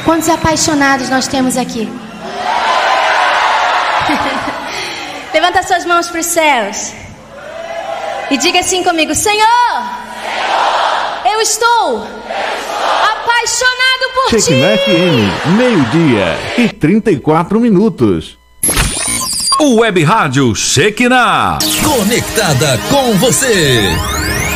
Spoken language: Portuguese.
Quantos apaixonados nós temos aqui? Levanta suas mãos para os céus e diga assim comigo: Senhor, eu estou apaixonado por Ti. Shekinah FM, 12:34. O Web Rádio Shekinah, conectada com você.